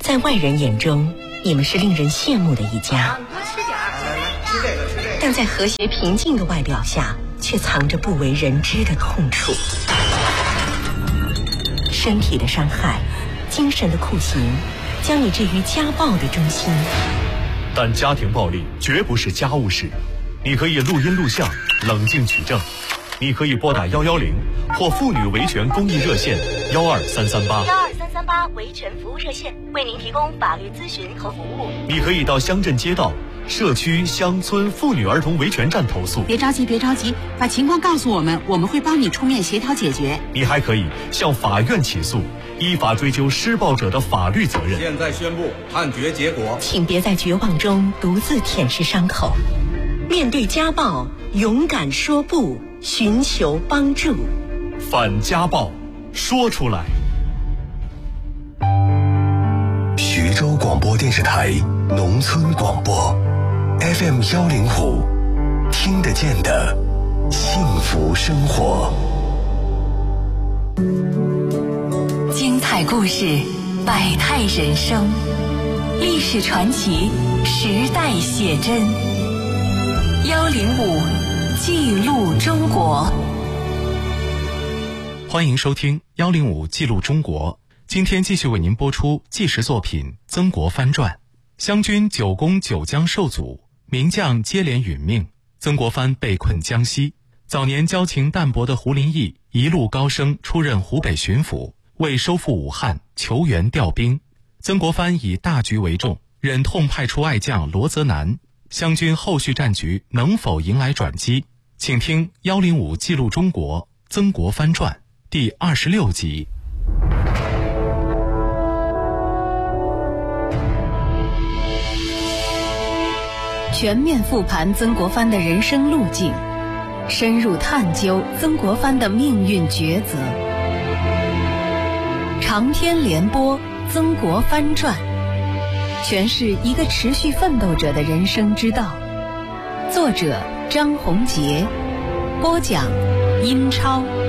在外人眼中，你们是令人羡慕的一家，但在和谐平静的外表下，却藏着不为人知的痛楚。身体的伤害，精神的酷刑，将你置于家暴的中心。 但家庭暴力绝不是家务事，你可以录音录像，冷静取证。你可以拨打110或妇女维权公益热线12338 维权服务热线，为您提供法律咨询和服务。 你可以到乡镇街道、社区、乡村妇女儿童维权站投诉。 别着急，把情况告诉我们，我们会帮你出面协调解决。 你还可以向法院起诉，依法追究施暴者的法律责任。 现在宣布判决结果， 请别在绝望中独自舔舐伤口，面对家暴，勇敢说不，寻求帮助。 反家暴，说出来。 徐州广播电视台农村广播 FM105，听得见的幸福生活。 精彩故事，百态人生，历史传奇，时代写真。105记录中国。 欢迎收听105记录中国。今天继续为您播出纪实作品《曾国藩传》。湘军9攻9江受阻，名将接连殒命，曾国藩被困江西。早年交情淡薄的胡林翼一路高升，出任湖北巡抚，为收复武汉求援调兵。曾国藩以大局为重，忍痛派出爱将罗泽南。湘军后续战局能否迎来转机？请听105记录中国《曾国藩传》第26集。 全面复盘曾国藩的人生路径，深入探究曾国藩的命运抉择。长篇连播《曾国藩传》，诠释一个持续奋斗者的人生之道。作者张宏杰，播讲殷超。